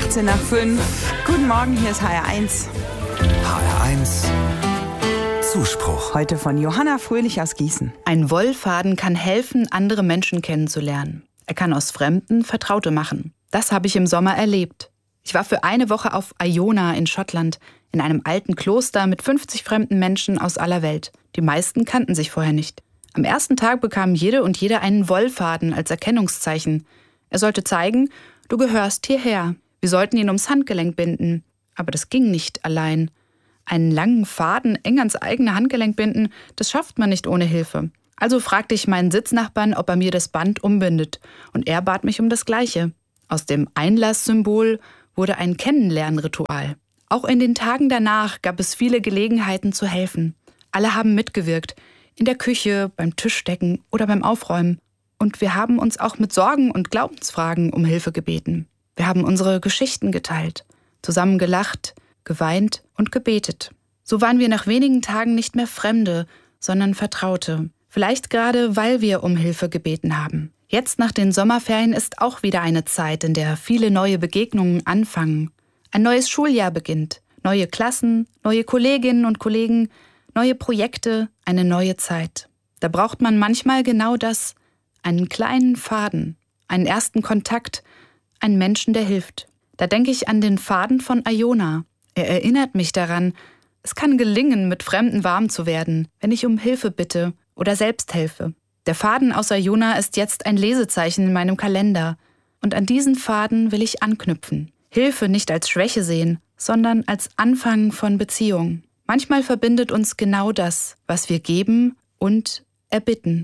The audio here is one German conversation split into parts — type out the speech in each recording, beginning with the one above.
18:05. Guten Morgen, hier ist HR1. HR1 Zuspruch. Heute von Johanna Fröhlich aus Gießen. Ein Wollfaden kann helfen, andere Menschen kennenzulernen. Er kann aus Fremden Vertraute machen. Das habe ich im Sommer erlebt. Ich war für eine Woche auf Iona in Schottland, in einem alten Kloster mit 50 fremden Menschen aus aller Welt. Die meisten kannten sich vorher nicht. Am ersten Tag bekam jede und jeder einen Wollfaden als Erkennungszeichen. Er sollte zeigen, du gehörst hierher. Wir sollten ihn ums Handgelenk binden. Aber das ging nicht allein. Einen langen Faden eng ans eigene Handgelenk binden, das schafft man nicht ohne Hilfe. Also fragte ich meinen Sitznachbarn, ob er mir das Band umbindet. Und er bat mich um das Gleiche. Aus dem Einlasssymbol wurde ein Kennenlernritual. Auch in den Tagen danach gab es viele Gelegenheiten zu helfen. Alle haben mitgewirkt. In der Küche, beim Tischdecken oder beim Aufräumen. Und wir haben uns auch mit Sorgen und Glaubensfragen um Hilfe gebeten. Wir haben unsere Geschichten geteilt, zusammen gelacht, geweint und gebetet. So waren wir nach wenigen Tagen nicht mehr Fremde, sondern Vertraute. Vielleicht gerade, weil wir um Hilfe gebeten haben. Jetzt nach den Sommerferien ist auch wieder eine Zeit, in der viele neue Begegnungen anfangen. Ein neues Schuljahr beginnt. Neue Klassen, neue Kolleginnen und Kollegen, neue Projekte, eine neue Zeit. Da braucht man manchmal genau das. Einen kleinen Faden, einen ersten Kontakt, einen Menschen, der hilft. Da denke ich an den Faden von Iona. Er erinnert mich daran, es kann gelingen, mit Fremden warm zu werden, wenn ich um Hilfe bitte oder selbst helfe. Der Faden aus Iona ist jetzt ein Lesezeichen in meinem Kalender. Und an diesen Faden will ich anknüpfen. Hilfe nicht als Schwäche sehen, sondern als Anfang von Beziehung. Manchmal verbindet uns genau das, was wir geben und erbitten.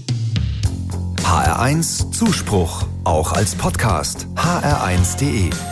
HR1 Zuspruch, auch als Podcast. hr1.de